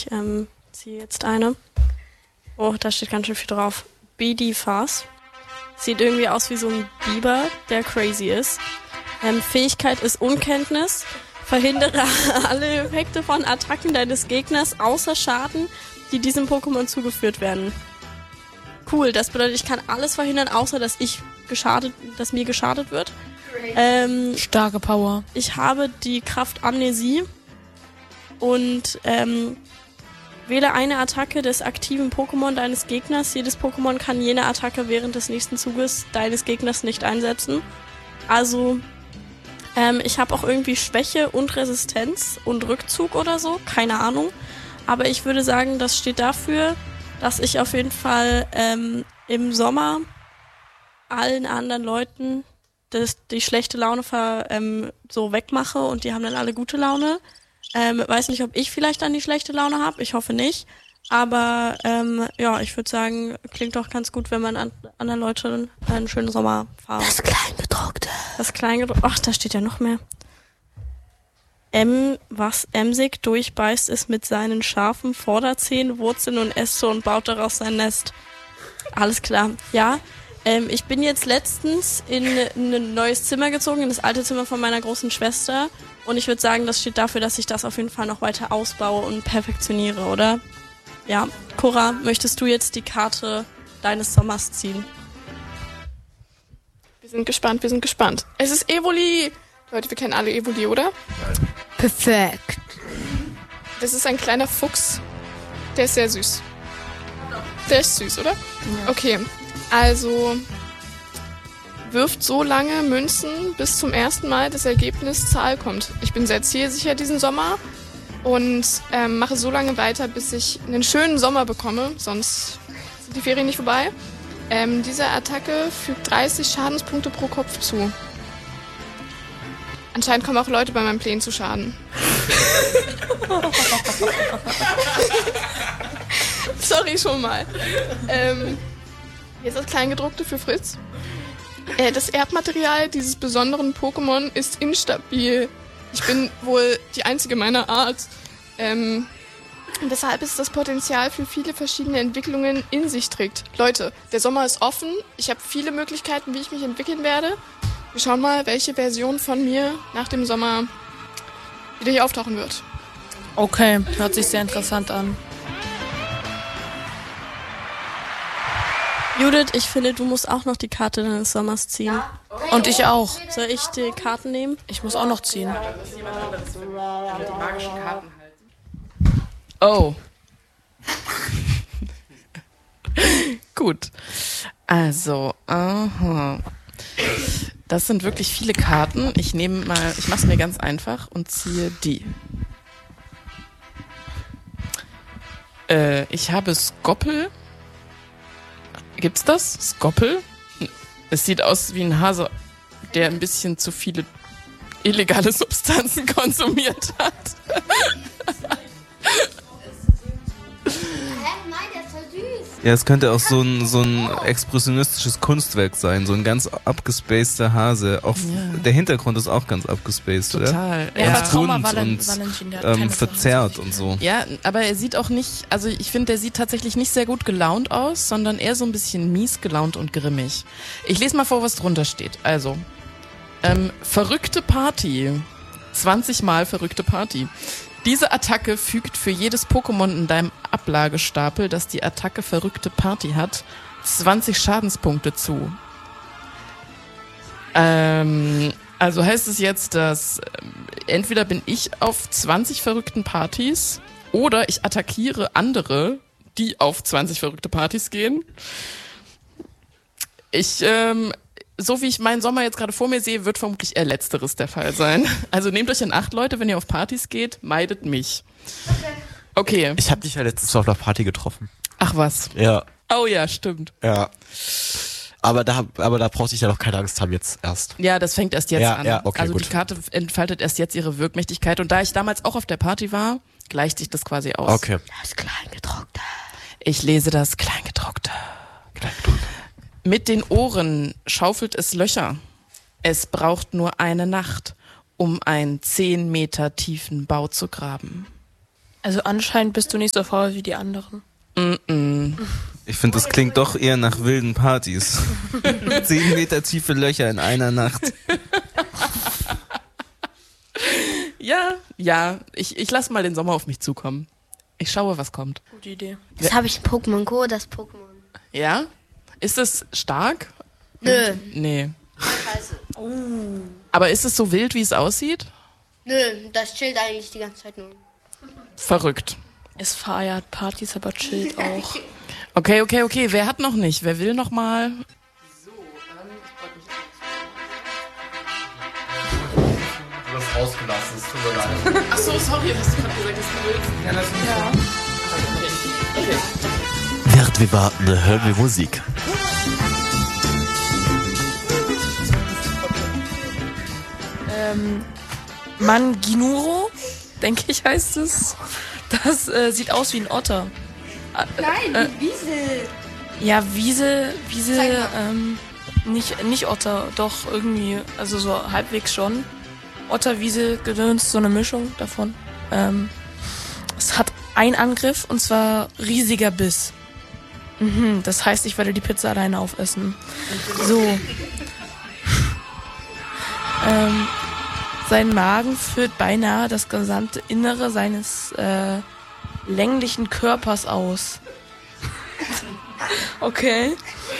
Ich ziehe jetzt eine. Oh, da steht ganz schön viel drauf. BD-Fast. Sieht irgendwie aus wie so ein Biber, der crazy ist. Fähigkeit ist Unkenntnis. Verhindere alle Effekte von Attacken deines Gegners außer Schaden, die diesem Pokémon zugeführt werden. Cool, das bedeutet, ich kann alles verhindern, außer dass mir geschadet wird. Starke Power. Ich habe die Kraft Amnesie und wähle eine Attacke des aktiven Pokémon deines Gegners. Jedes Pokémon kann jene Attacke während des nächsten Zuges deines Gegners nicht einsetzen. Also ich habe auch irgendwie Schwäche und Resistenz und Rückzug oder so, keine Ahnung. Aber ich würde sagen, das steht dafür, dass ich auf jeden Fall im Sommer allen anderen Leuten die schlechte Laune so wegmache und die haben dann alle gute Laune. Weiß nicht, ob ich vielleicht dann die schlechte Laune habe, ich hoffe nicht. Aber ja, ich würde sagen, klingt doch ganz gut, wenn man anderen Leuten einen schönen Sommer fahrt. Das Kleingedruckte. Ach, da steht ja noch mehr. Was emsig durchbeißt, ist mit seinen scharfen Vorderzähnen, Wurzeln und Äste und baut daraus sein Nest. Alles klar. Ja, ich bin jetzt letztens in ein neues Zimmer gezogen, in das alte Zimmer von meiner großen Schwester. Und ich würde sagen, das steht dafür, dass ich das auf jeden Fall noch weiter ausbaue und perfektioniere, oder? Ja. Cora, möchtest du jetzt die Karte deines Sommers ziehen? Wir sind gespannt. Es ist Evoli! Leute, wir kennen alle Evoli, oder? Perfekt. Das ist ein kleiner Fuchs. Der ist sehr süß. Der ist süß, oder? Ja. Okay, also wirft so lange Münzen, bis zum ersten Mal das Ergebnis Zahl kommt. Ich bin sehr zielsicher diesen Sommer und mache so lange weiter, bis ich einen schönen Sommer bekomme, sonst sind die Ferien nicht vorbei. Diese Attacke fügt 30 Schadenspunkte pro Kopf zu. Anscheinend kommen auch Leute bei meinen Plänen zu Schaden. Sorry schon mal. Hier ist das Kleingedruckte für Fritz. Das Erbmaterial dieses besonderen Pokémon ist instabil. Ich bin wohl die einzige meiner Art. Weshalb es das Potenzial für viele verschiedene Entwicklungen in sich trägt. Leute, der Sommer ist offen. Ich habe viele Möglichkeiten, wie ich mich entwickeln werde. Wir schauen mal, welche Version von mir nach dem Sommer wieder hier auftauchen wird. Okay, hört sich sehr interessant an. Judith, ich finde, du musst auch noch die Karte deines Sommers ziehen. Ja? Okay. Und ich auch. Soll ich die Karten nehmen? Ich muss auch noch ziehen. Die magischen Karten halten. Oh. Gut. Also, aha. Das sind wirklich viele Karten. Ich mache es mir ganz einfach und ziehe die. Ich habe Skoppel. Gibt's das? Skoppel? Es sieht aus wie ein Hase, der ein bisschen zu viele illegale Substanzen konsumiert hat. Ja, es könnte auch so ein expressionistisches Kunstwerk sein, so ein ganz abgespaceder Hase. Auch der Hintergrund ist auch ganz abgespaced, total. Oder? Ja, und verzerrt und so. Ja, aber er sieht auch nicht, also ich finde, der sieht tatsächlich nicht sehr gut gelaunt aus, sondern eher so ein bisschen mies gelaunt und grimmig. Ich lese mal vor, was drunter steht. Also, verrückte Party. 20 Mal verrückte Party. Diese Attacke fügt für jedes Pokémon in deinem Ablagestapel, das die Attacke verrückte Party hat, 20 Schadenspunkte zu. Also heißt es jetzt, dass entweder bin ich auf 20 verrückten Partys oder ich attackiere andere, die auf 20 verrückte Partys gehen. So wie ich meinen Sommer jetzt gerade vor mir sehe, wird vermutlich eher Letzteres der Fall sein. Also nehmt euch in Acht, Leute, wenn ihr auf Partys geht, meidet mich. Okay. Ich habe dich ja letztens auf einer Party getroffen. Ach was. Ja. Oh ja, stimmt. Ja. Aber da brauchte ich ja noch keine Angst haben jetzt erst. Ja, das fängt erst jetzt an. Ja, okay, also gut. Die Karte entfaltet erst jetzt ihre Wirkmächtigkeit. Und da ich damals auch auf der Party war, gleicht sich das quasi aus. Okay. Das Kleingedruckte. Ich lese das Kleingedruckte. Mit den Ohren schaufelt es Löcher. Es braucht nur eine Nacht, um einen 10 Meter tiefen Bau zu graben. Also anscheinend bist du nicht so faul wie die anderen. Ich finde, das klingt doch eher nach wilden Partys. 10 Meter tiefe Löcher in einer Nacht. Ja, ich lasse mal den Sommer auf mich zukommen. Ich schaue, was kommt. Gute Idee. Jetzt habe ich Pokémon Go, das Pokémon. Ja? Ist es stark? Nö. Nee. Scheiße. Aber ist es so wild, wie es aussieht? Nö, das chillt eigentlich die ganze Zeit nur. Verrückt. Es feiert Partys, aber chillt auch. Okay. Wer hat noch nicht? Wer will noch mal? Du hast rausgelassen, es tut mir leid. Ach so, sorry, hast du gerade gesagt, dass du willst? Ja, lass uns. Ja. Okay. Während wir warten, hören wir Musik. Manginuro, denke ich, heißt es. Das sieht aus wie ein Otter. Nein, Wiesel. Ja, Wiesel, nicht Otter, doch irgendwie, also so halbwegs schon. Otter, Wiesel, Gedöns, so eine Mischung davon. Es hat einen Angriff und zwar riesiger Biss. Das heißt, ich werde die Pizza alleine aufessen. So. Sein Magen füllt beinahe das gesamte Innere seines länglichen Körpers aus. Okay.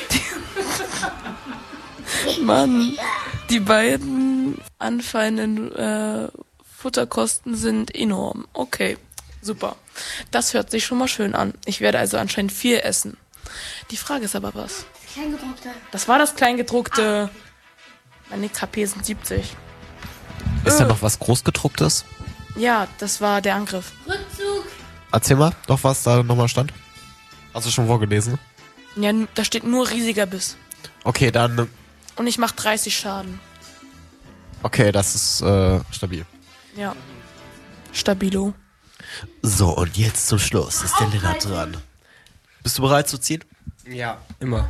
Mann, die beiden anfallenden Futterkosten sind enorm. Okay, super. Das hört sich schon mal schön an. Ich werde also anscheinend viel essen. Die Frage ist aber was? Kleingedruckte. Das war das Kleingedruckte. Meine KP sind 70. Ist da noch was Großgedrucktes? Ja, das war der Angriff. Rückzug. Erzähl mal doch, was da nochmal stand. Hast du schon vorgelesen? Ja, da steht nur riesiger Biss. Okay, dann... Und ich mache 30 Schaden. Okay, das ist stabil. Ja. Stabilo. So, und jetzt zum Schluss ist der Lennart dran. Bist du bereit zu ziehen? Ja, immer.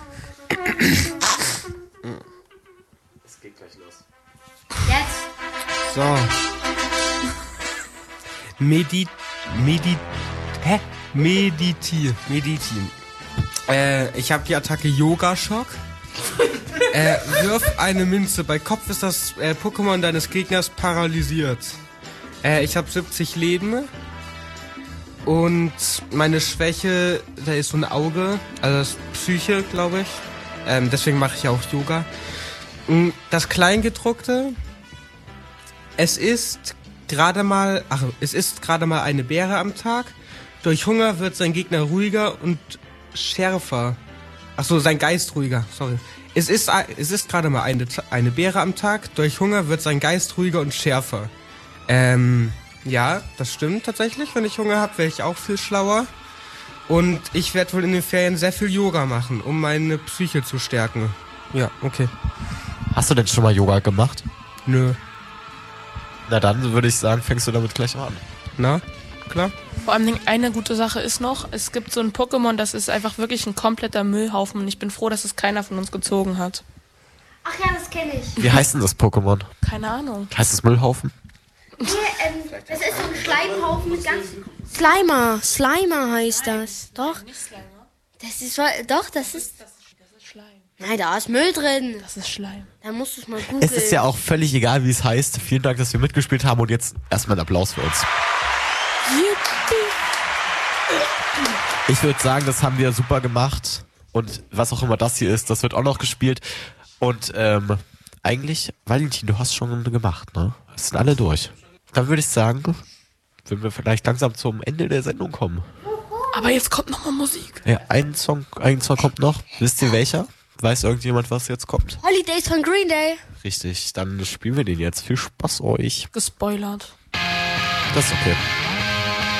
Es geht gleich los. Jetzt. So. Meditieren. Ich habe die Attacke Yoga-Schock. Wirf eine Münze. Bei Kopf ist das Pokémon deines Gegners paralysiert. Ich habe 70 Leben. Und meine Schwäche, da ist so ein Auge. Also das ist Psyche, glaube ich. Deswegen mache ich auch Yoga. Das Kleingedruckte. Es ist gerade mal eine Beere am Tag. Durch Hunger wird sein Gegner ruhiger und schärfer. Achso, sein Geist ruhiger, sorry. Es ist gerade mal eine Beere am Tag. Durch Hunger wird sein Geist ruhiger und schärfer. Ja, das stimmt tatsächlich. Wenn ich Hunger habe, werde ich auch viel schlauer. Und ich werde wohl in den Ferien sehr viel Yoga machen, um meine Psyche zu stärken. Ja, okay. Hast du denn schon mal Yoga gemacht? Nö. Na dann würde ich sagen, fängst du damit gleich an. Na, klar? Vor allem eine gute Sache ist noch, es gibt so ein Pokémon, das ist einfach wirklich ein kompletter Müllhaufen und ich bin froh, dass es keiner von uns gezogen hat. Ach ja, das kenne ich. Wie heißt denn das Pokémon? Keine Ahnung. Heißt es Müllhaufen? Nee, das ist so ein Schleimhaufen mit ganz... Slimer heißt das. Doch. Das ist... Doch, das ist... Schleim. Nein, da ist Müll drin. Das ist Schleim. Da musst du es mal googeln. Es ist ja auch völlig egal, wie es heißt. Vielen Dank, dass wir mitgespielt haben und jetzt erstmal ein Applaus für uns. Ich würde sagen, das haben wir super gemacht. Und was auch immer das hier ist, das wird auch noch gespielt. Und eigentlich, Valentin, du hast schon gemacht, ne? Es sind alle durch. Dann würde ich sagen, wenn wir vielleicht langsam zum Ende der Sendung kommen. Aber jetzt kommt nochmal Musik. Ja, ein Song kommt noch. Wisst ihr welcher? Weiß irgendjemand, was jetzt kommt? Holidays von Green Day. Richtig, dann spielen wir den jetzt. Viel Spaß euch. Gespoilert. Das ist okay.